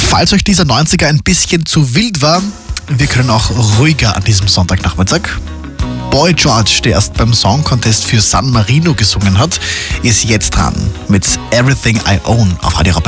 Falls euch dieser 90er ein bisschen zu wild war, wir können auch ruhiger an diesem Sonntagnachmittag. Boy George, der erst beim Song Contest für San Marino gesungen hat, ist jetzt dran mit Everything I Own auf Radio Rapid.